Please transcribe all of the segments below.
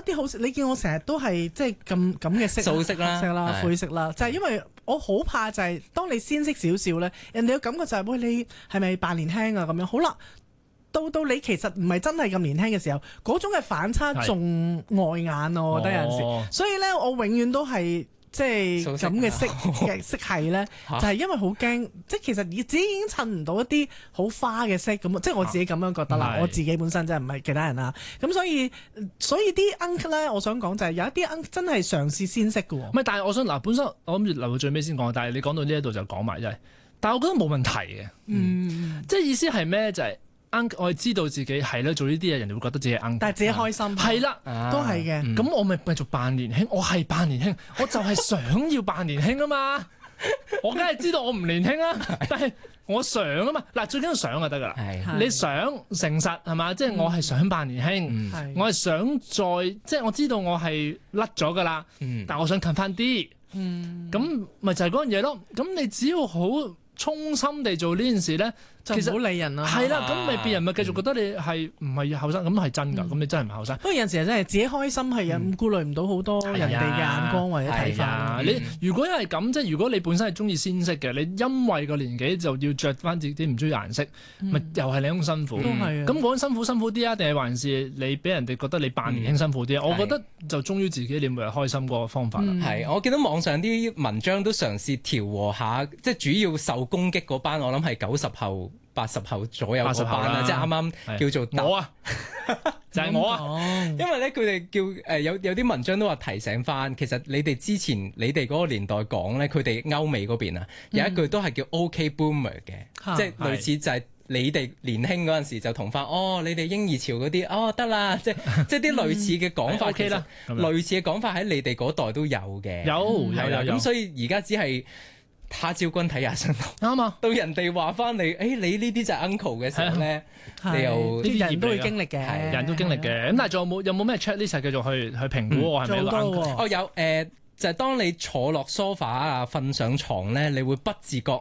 啲好色，你見我成日都係即係咁嘅色， 素色啦， 灰色啦，就係因為我好怕就係當你鮮色少少咧，人哋嘅感覺就係喂，你係咪扮年輕啊咁樣？好啦，到你其實唔係真係咁年輕嘅時候，嗰種嘅反差仲礙眼咯，我覺得有陣時。所以咧，我永遠都係。即係咁嘅色系咧，就係因為好驚，即係其實自己已經襯唔到一啲好花嘅色咁，即係我自己咁樣覺得啦。我自己本身真係唔係其他人啦。咁所以啲 uncle 咧，我想講就係有一啲 uncle 真係嘗試鮮色嘅喎。 唔係，但係我想嗱，本身我諗住留到最尾先講，但係你講到呢一度就講埋真係。但係我覺得冇問題嘅，即係意思係咩？就係。我係知道自己係咧做呢啲嘢，人哋會覺得自己但係自己開心係啦， 都係嘅。 咁我咪繼續扮年輕，我係扮年輕，我就係想要扮年輕啊嘛。我梗係知道我唔年輕啊，但係我想啊嘛。嗱，最緊要想就得噶啦。你想誠實係嘛？即係我係想扮年輕，我係想再即係我知道我係甩咗噶啦，但我想近翻啲。咁咪就係嗰樣嘢咯。咁你只要好衷心地做呢件事咧。 其實唔好理人啦， 係啦，咁咪別人咪繼續覺得你係唔係後生，咁係真㗎，咁你真係唔係後生。 不過有陣時真係自己開心係顧慮唔到好多人哋嘅眼光或者睇法。 你如果係咁，即係如果你本身係中意鮮色嘅，你因為個年紀就要着翻自己唔中意顏色，咪又係你咁辛苦。咁嗰種辛苦啲啊，定係還是你俾人哋覺得你扮年輕辛苦啲啊？我覺得就忠於自己，你每日開心嗰個方法啦。 係，我見到網上啲文章都嘗試調和下，即係主要受攻擊嗰班，我諗係90後。80後左右嗰班啦，即係啱啱叫做我啊，就係我啊， 因為咧佢哋叫有啲文章都話提醒翻，其實你哋之前你哋嗰個年代講咧，佢哋歐美嗰邊啊有一句都係叫 OK Boomer 嘅，即係類似就係你哋年輕嗰陣時就同翻你哋嬰兒潮嗰啲得啦，即係啲類似嘅講法，OK 啦，類似嘅講法喺你哋嗰代都有嘅， 有咁所以而家只係。他朝君睇下身啱啊！ 到人哋話翻你，你呢啲就係 uncle 嘅時候咧，你又啲人都會經歷嘅， 人都經歷嘅。咁但係仲有冇咩 checklist 繼續去評估我係咪一個 uncle？ 有就係當你坐落 sofa 啊，瞓上床咧，你會不自覺，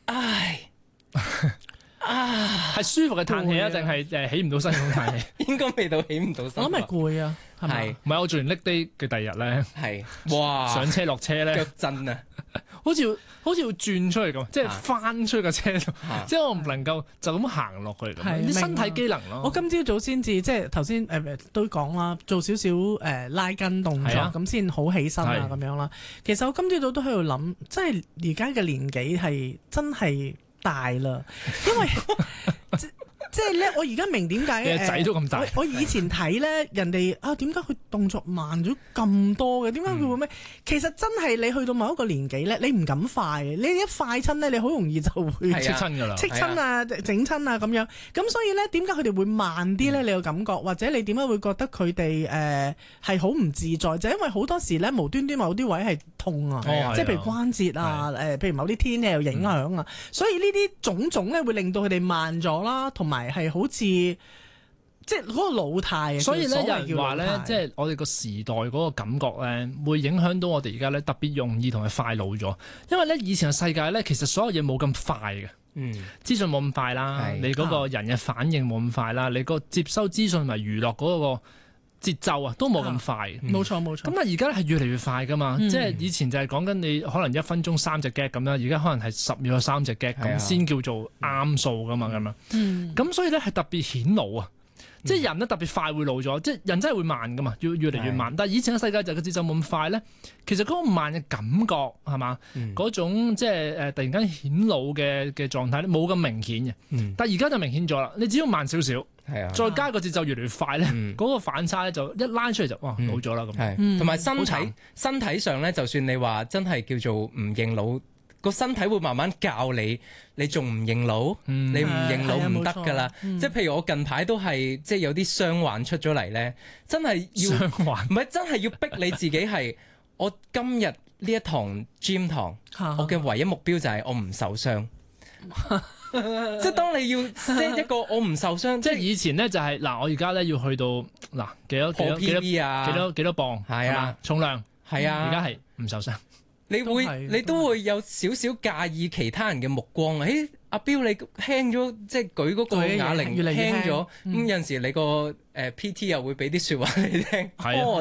係舒服嘅嘆氣啊，定係起唔到身咁嘆氣？ 應該未到起唔到身。 我諗係攰啊，係咪？ 唔係我做完 leg day 嘅第二日咧， 係哇上車落車咧， 腳震啊！ 好似要轉出去咁，即係翻出個車度，即係我唔能夠就咁行落去咁。啲身體機能咯。 我今朝早先至即係頭先都講啦，做少少拉筋動作咁先好起身啊咁樣啦。其實我今朝早都喺度諗，即係而家嘅年紀係真係大啦，因為即係咧，我而家明點解仔都咁大。 我以前睇咧，人哋點解佢動作慢咗咁多嘅？點解佢會咩？其實真係你去到某一個年紀咧，你唔敢快，你一快親咧，你好容易就會戚親㗎啦， 戚親啊、整親啊咁樣。咁所以咧，點解佢哋會慢啲咧？你個感覺，或者你點解會覺得佢哋係好唔自在？就因為好多時咧，無端端某啲位係痛啊，即係譬如關節啊，譬如某啲天氣有影響啊，所以呢啲種種咧會令到佢哋慢咗啦，同埋係好似即係嗰個老態。 所以咧有人話咧，即係我哋個時代嗰個感覺咧，會影響到我哋而家咧特別容易同埋快老咗。因為咧以前嘅世界咧，其實所有嘢冇咁快嘅，資訊冇咁快啦，你嗰個人嘅反應冇咁快啦，你個接收資訊同埋娛樂嗰個節奏啊，都冇咁快。 冇錯冇錯。 咁但係而家咧係越嚟越快噶嘛，即係以前就係講緊你可能1分鐘3隻 gag 咁啦，而家可能係10秒3隻 gag 咁先叫做啱數噶嘛咁樣。咁所以咧係特別顯老啊，即係人咧特別快會老咗，即係人真係會慢噶嘛，越嚟越慢。但係以前嘅世界就個節奏冇咁快咧，其實嗰個慢嘅感覺係嘛，嗰種即係突然間顯老嘅狀態咧冇咁明顯嘅。但係而家就明顯咗啦，你只要慢少少。再加個節奏越嚟越快咧，嗰個反差咧就一拉出嚟就老咗啦咁。 係，同埋身體上咧，就算你話真係叫做唔認老，個身體會慢慢教你，你仲唔認老？你唔認老唔得噶啦。即係譬如我近排都係即係有啲傷患出咗嚟咧，真係要唔係真係要逼你自己係我今日呢一堂 gym 堂，我嘅唯一目標就係我唔受傷。即係當你要 set 一個我唔受傷，即係以前咧就係我而家咧要去到幾多 PV 啊， 幾多磅係啊，重量係啊，而家係唔受傷。 你都會有少少介意其他人嘅目光啊！阿標你輕咗，即係舉嗰個啞鈴輕咗，咁有陣時你個PT 又會俾啲説話你聽。